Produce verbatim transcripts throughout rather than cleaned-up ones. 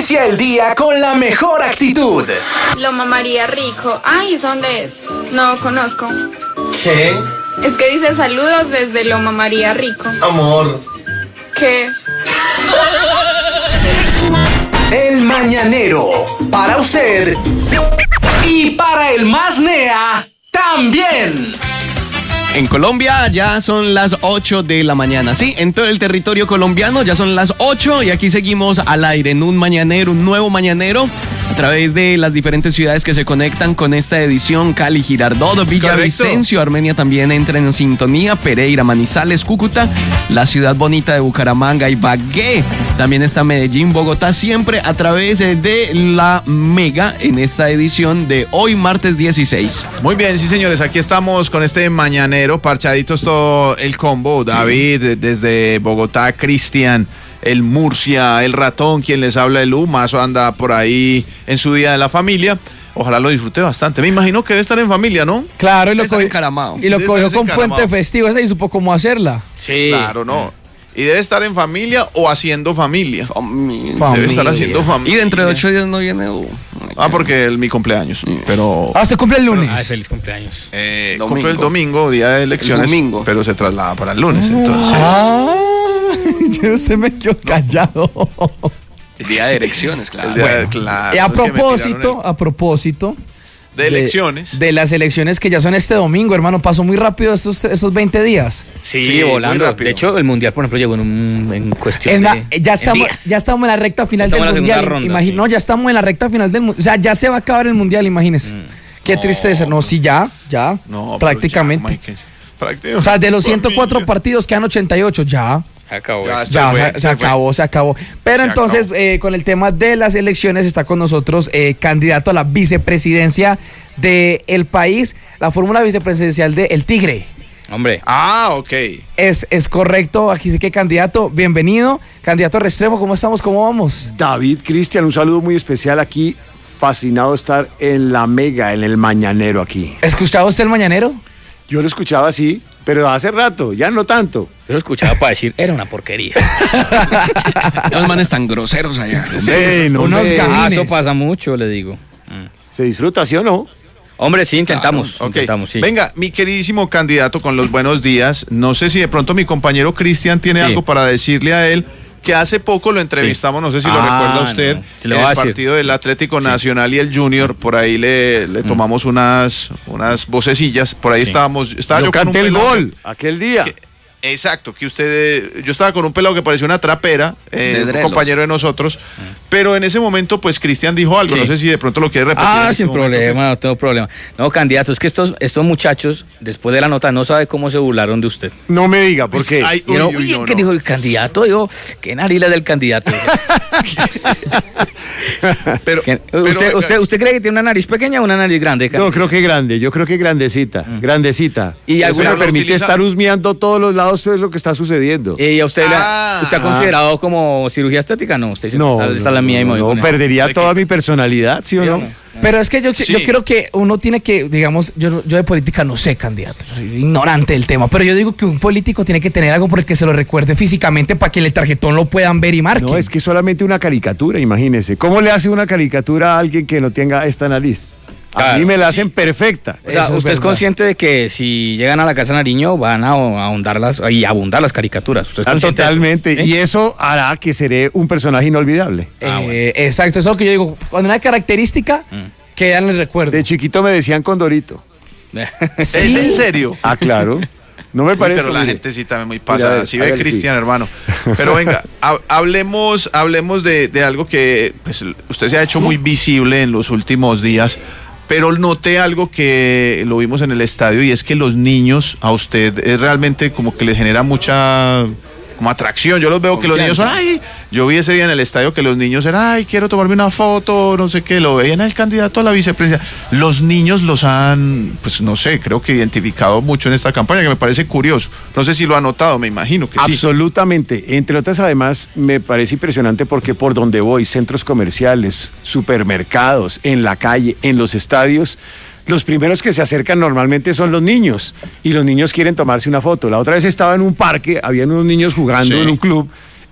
Inicia el día con la mejor actitud. Loma María Rico. Ay, ¿dónde es? No conozco. ¿Qué? Es que dice saludos desde Loma María Rico. Amor. ¿Qué es? El Mañanero. Para usted y para el más nea también. En Colombia ya son las ocho de la mañana, sí, en todo el territorio colombiano ya son las ocho y aquí seguimos al aire en un mañanero, un nuevo mañanero, a través de las diferentes ciudades que se conectan con esta edición: Cali, Girardot, Villavicencio, Armenia también entra en sintonía, Pereira, Manizales, Cúcuta, la ciudad bonita de Bucaramanga, Ibagué, también está Medellín, Bogotá, siempre a través de la Mega en esta edición de hoy, martes dieciséis. Muy bien, sí señores, aquí estamos con este mañanero, parchaditos todo el combo, David, sí. Desde Bogotá, Cristian, el Murcia, el ratón, quien les habla, el Mazo anda por ahí en su día de la familia. Ojalá lo disfrute bastante. Me imagino que debe estar en familia, ¿no? Claro, y lo, co- y lo cogió con puente festivo, ese y supo cómo hacerla. Sí. Claro, no. Y debe estar en familia o haciendo familia. Familia. Debe estar haciendo familia. Y dentro de ocho días no viene. Uh, ah, porque es mi cumpleaños. Sí. Pero. Ah, se cumple el lunes. Ah, feliz cumpleaños. Eh, cumple el domingo, día de elecciones. El domingo. Pero se traslada para el lunes, entonces. Ah, yo se me quedó callado. El día de elecciones, claro. Día, bueno, claro. Y a propósito, el... a propósito. De elecciones. De, de las elecciones que ya son este domingo, hermano. Pasó muy rápido estos, esos veinte días. Sí, sí, volando. De hecho, el Mundial, por ejemplo, llegó en, un, en cuestión en la, de ya estamos Ya estamos en la recta final del Mundial. Ronda, Imagin- sí. No, ya estamos en la recta final del Mundial. O sea, ya se va a acabar el Mundial, imagínese. Mm. Qué no, tristeza. No, sí, ya, ya. No, prácticamente. Ya, Prácticamente. O sea, de los ciento cuatro partidos quedan ochenta y ocho, ya. Se acabó. Ya, ya se, se, se acabó, se acabó. Pero se entonces, acabó. Eh, con el tema de las elecciones, está con nosotros eh, candidato a la vicepresidencia del país, la fórmula vicepresidencial de El Tigre. Hombre. Ah, ok. Es, es correcto, aquí sí que candidato, bienvenido. Candidato Restrepo, ¿cómo estamos? ¿Cómo vamos? David, Cristian, un saludo muy especial aquí. Fascinado de estar en la Mega, en el Mañanero aquí. ¿Escuchaba usted el Mañanero? Yo lo escuchaba así, pero hace rato, ya no tanto. Yo lo escuchaba para decir, era una porquería. Los manes tan groseros allá. Sí, no, unos gamines. Eso pasa mucho, le digo. Mm. ¿Se disfruta, sí o no? Hombre, sí, intentamos. Claro. Okay. intentamos sí. Venga, mi queridísimo candidato, con los buenos días. No sé si de pronto mi compañero Cristian tiene sí. algo para decirle a él, que hace poco lo entrevistamos, sí. no sé si ah, lo recuerda usted, no. si en el partido del Atlético Nacional sí. y el Junior, por ahí le, le tomamos mm. unas, unas vocecillas, por ahí sí. estábamos, estaba yo, yo canté con un el gol aquel día. Que, exacto, que usted, yo estaba con un pelado que parecía una trapera, eh, un compañero de nosotros, mm. pero en ese momento pues Cristian dijo algo, sí. no sé si de pronto lo quiere repetir. Ah, sin problema, no tengo problema. No, candidato, es que estos, estos muchachos, después de la nota, no sabe cómo se burlaron de usted. No me diga, ¿por qué? Ay, uy, uy, uy, no, ¿qué no. dijo el candidato? Dijo, qué nariz del candidato. pero, pero ¿Usted, usted, ¿Usted cree que tiene una nariz pequeña o una nariz grande? No, creo que grande, yo creo que grandecita, mm. grandecita. Y alguna me permite utiliza... estar husmeando todos los lados de lo que está sucediendo. ¿Y a usted, ah, usted ha considerado ah. como cirugía estética? No, usted no, no, no, la mía no, y no perdería toda mi personalidad, ¿sí o no? no? Pero es que yo, sí. yo creo que uno tiene que, digamos, yo, yo de política no sé, candidato, soy ignorante del tema, pero yo digo que un político tiene que tener algo por el que se lo recuerde físicamente para que el tarjetón lo puedan ver y marquen. No, es que solamente una caricatura, imagínese. ¿Cómo le hace una caricatura a alguien que no tenga esta nariz? Claro, a mí me la hacen sí. perfecta. O sea, Eso usted es, es consciente de que si llegan a la Casa Nariño van a ahondar las, y abundar las caricaturas. ¿Usted es ah, totalmente. De eso? ¿Sí? Y eso hará que seré un personaje inolvidable. Eh, ah, bueno. Exacto, eso es lo que yo digo. Cuando una característica mm. queda en el recuerdo. De chiquito me decían Condorito. ¿Sí? ¿Es en serio? Ah, claro. No me parece. Pero la mire. gente sí también muy pasada. Sí ve Cristian, sí. hermano. Pero venga, ha, hablemos, hablemos de, de algo que pues, usted se ha hecho muy visible en los últimos días. Pero noté algo que lo vimos en el estadio y es que los niños a usted es realmente como que les genera mucha como atracción. Yo los veo que los niños son, ay, yo vi ese día en el estadio que los niños eran, ay, quiero tomarme una foto, no sé qué, lo veían el candidato a la vicepresidencia. Los niños los han, pues no sé, creo que identificado mucho en esta campaña, que me parece curioso. No sé si lo ha notado, me imagino que absolutamente. Sí. Entre otras, además, me parece impresionante porque por donde voy, centros comerciales, supermercados, en la calle, en los estadios, los primeros que se acercan normalmente son los niños, y los niños quieren tomarse una foto. La otra vez estaba en un parque, habían unos niños jugando sí. en un club,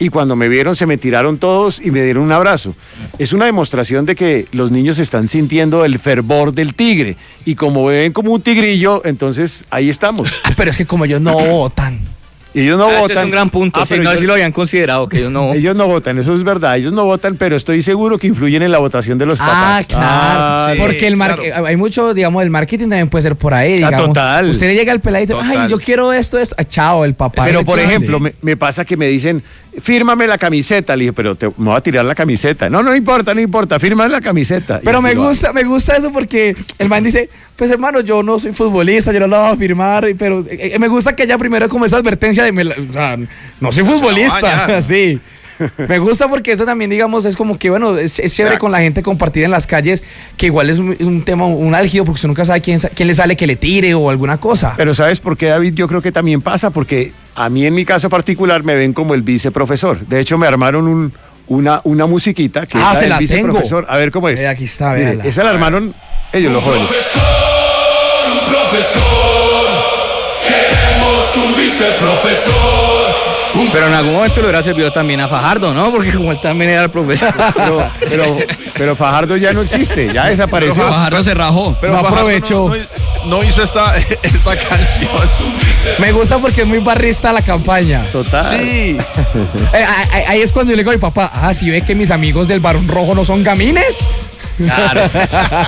y cuando me vieron se me tiraron todos y me dieron un abrazo. Es una demostración de que los niños están sintiendo el fervor del tigre y como ven como un tigrillo, entonces ahí estamos. Pero es que como ellos no votan. Ellos no ah, votan. Es un gran punto, ah, sí, no, ellos, sí lo habían considerado, que ellos no Ellos no votan, eso es verdad, ellos no votan, pero estoy seguro que influyen en la votación de los papás. Ah, claro, ah, sí, porque el mar claro. hay mucho, digamos, el marketing también puede ser por ahí, digamos. Ah, total. Usted le llega al peladito, total. Ay, yo quiero esto, esto, ah, chao, el papá. Pero, por ejemplo, me, me pasa que me dicen, fírmame la camiseta. Le dije, pero te, me voy a tirar la camiseta. No, no importa, no importa, fírmame la camiseta. Pero me gusta, va. me gusta eso porque el man dice, pues hermano, yo no soy futbolista, yo no lo voy a firmar, pero eh, me gusta que haya primero como esa advertencia de, me, o sea, no soy futbolista, no, sí. Me gusta porque esto también, digamos, es como que, bueno, es, es chévere con la gente compartir en las calles, que igual es un, un tema, un álgido, porque usted nunca sabe quién, quién le sale que le tire o alguna cosa. Pero ¿sabes por qué, David? Yo creo que también pasa, porque a mí en mi caso particular me ven como el viceprofesor. De hecho, me armaron un, una, una musiquita que ah, es se la la del viceprofesor. A ver cómo es. Eh, aquí está, Mire, esa la armaron ellos, los jóvenes. Profesor, un profesor, queremos un viceprofesor. Pero en algún momento le hubiera servido también a Fajardo, ¿no? Porque como él también era el profesor. Pero, pero, pero Fajardo ya no existe, ya desapareció. Pero Fajardo se rajó. Pero no aprovechó. No, no, no hizo esta, esta canción. Me gusta porque es muy barrista la campaña. Total. Sí. eh, ahí, ahí es cuando yo le digo a mi papá, ah, si ve que mis amigos del Barón Rojo no son gamines. Claro. Es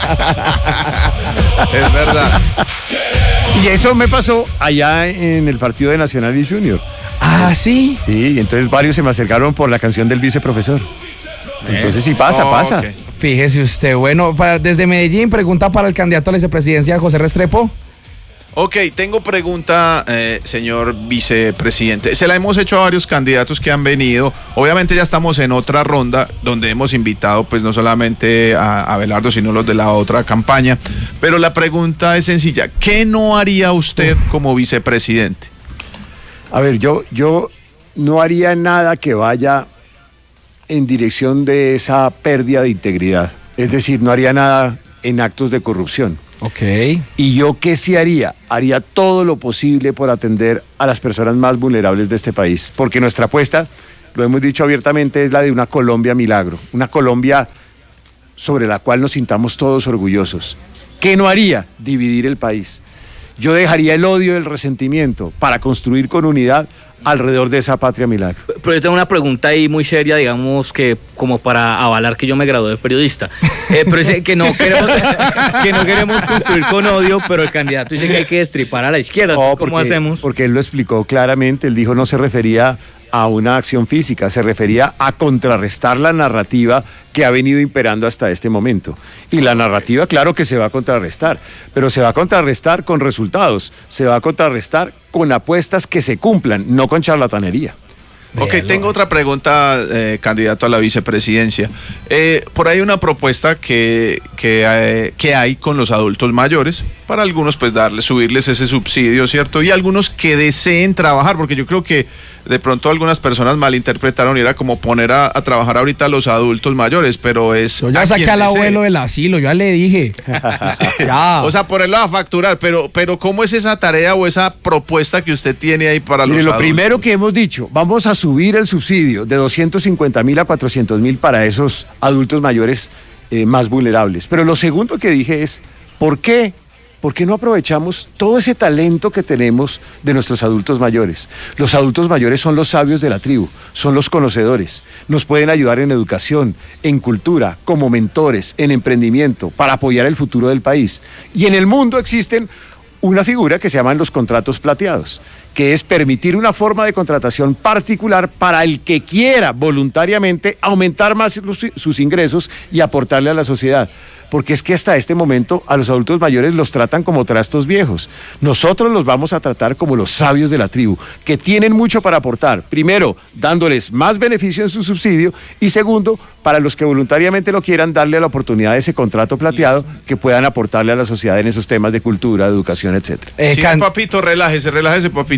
verdad. Y eso me pasó allá en el partido de Nacional y Junior. Ah, ¿sí? Sí, y entonces varios se me acercaron por la canción del viceprofesor. Entonces sí pasa, oh, pasa. Okay. Fíjese usted, bueno, para, desde Medellín, pregunta para el candidato a la vicepresidencia, José Restrepo. Ok, tengo pregunta, eh, señor vicepresidente. Se la hemos hecho a varios candidatos que han venido. Obviamente ya estamos en otra ronda donde hemos invitado pues no solamente a, a Abelardo, sino los de la otra campaña. Pero la pregunta es sencilla. ¿Qué no haría usted como vicepresidente? A ver, yo, yo no haría nada que vaya en dirección de esa pérdida de integridad. Es decir, no haría nada en actos de corrupción. Ok. ¿Y yo qué sí haría? Haría todo lo posible por atender a las personas más vulnerables de este país. Porque nuestra apuesta, lo hemos dicho abiertamente, es la de una Colombia milagro. Una Colombia sobre la cual nos sintamos todos orgullosos. ¿Qué no haría? Dividir el país. Yo dejaría el odio y el resentimiento para construir con unidad alrededor de esa patria milagro. Pero yo tengo una pregunta ahí muy seria, digamos, que como para avalar que yo me gradué de periodista. Eh, pero es que no queremos, que no queremos construir con odio, pero el candidato dice que hay que destripar a la izquierda. No, ¿cómo porque, hacemos? Porque él lo explicó claramente, él dijo no se refería a una acción física, se refería a contrarrestar la narrativa que ha venido imperando hasta este momento. Y la narrativa, claro que se va a contrarrestar, pero se va a contrarrestar con resultados, se va a contrarrestar con apuestas que se cumplan, no con charlatanería. Ok, tengo otra pregunta, eh, candidato a la vicepresidencia. Eh, por ahí una propuesta que, que, eh, que hay con los adultos mayores, para algunos pues darles, subirles ese subsidio, ¿cierto? Y algunos que deseen trabajar, porque yo creo que de pronto algunas personas malinterpretaron y era como poner a, a trabajar ahorita a los adultos mayores, pero es... Yo ya saqué al abuelo del asilo, yo ya le dije. Ya. O sea, ponerlo a facturar, pero, pero ¿cómo es esa tarea o esa propuesta que usted tiene ahí para Mire, los lo adultos? Lo primero que hemos dicho, vamos a subir el subsidio de doscientos cincuenta mil a cuatrocientos mil para esos adultos mayores eh, más vulnerables. Pero lo segundo que dije es, ¿por qué? ¿Por qué no aprovechamos todo ese talento que tenemos de nuestros adultos mayores? Los adultos mayores son los sabios de la tribu, son los conocedores, nos pueden ayudar en educación, en cultura, como mentores, en emprendimiento, para apoyar el futuro del país. Y en el mundo existen una figura que se llaman los contratos plateados, que es permitir una forma de contratación particular para el que quiera voluntariamente aumentar más los, sus ingresos y aportarle a la sociedad. Porque es que hasta este momento a los adultos mayores los tratan como trastos viejos. Nosotros los vamos a tratar como los sabios de la tribu, que tienen mucho para aportar. Primero, dándoles más beneficio en su subsidio, y segundo, para los que voluntariamente lo quieran, darle la oportunidad de ese contrato plateado que puedan aportarle a la sociedad en esos temas de cultura, de educación, etcétera. Eh, sí, can... papito, relájese, relájese, papito.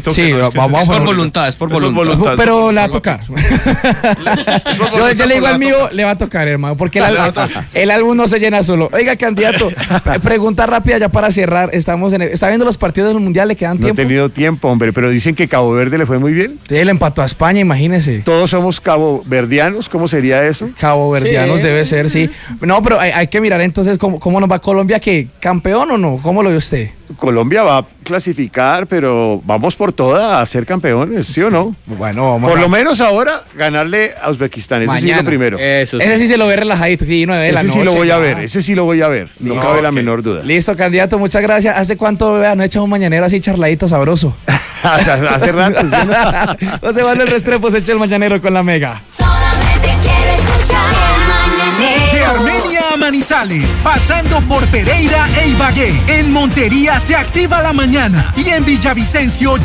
Maxito. Sí, que no es que- vamos Es por a- voluntad, es por Es por voluntad. voluntad. Pero le va a tocar. Es por Yo, voluntad, yo le digo pero al le mío, va a le va a tocar, hermano, porque el, Le va a al- tocar. el álbum no se llena solo. Oiga, candidato, eh, pregunta rápida ya para cerrar. Estamos en el- ¿Está viendo los partidos del Mundial? ¿Le quedan No he tiempo? tenido tiempo, hombre, pero dicen que Cabo Verde le fue muy bien. Él empató a España, imagínese. Todos somos caboverdianos, ¿cómo sería eso? Cabo Verdeanos Sí. debe ser, sí. No, pero hay, hay que mirar entonces cómo, cómo nos va Colombia, que campeón o no, ¿cómo lo ve usted? Colombia va a clasificar, pero vamos por toda a ser campeones, ¿sí o no? Bueno, vamos Por a- lo menos ahora ganarle a Uzbekistán, eso sí es Mañana. lo primero. Eso sí. Ese sí se lo ve relajadito, sí, no de la Ese sí lo noche, voy a ya. ver, ese sí lo voy a ver, no Listo. cabe la Ok. menor duda. Listo, candidato, muchas gracias. ¿Hace cuánto vea, no he echado un mañanero así charladito sabroso? Hace rato, ¿sí o no? José Manuel Restrepo se echó el mañanero con la Mega. Solamente quiero escuchar el mañanero. De Armenia a Manizales, pasando por Pereira e Ibagué. En Montería se activa la mañana y en Villavicencio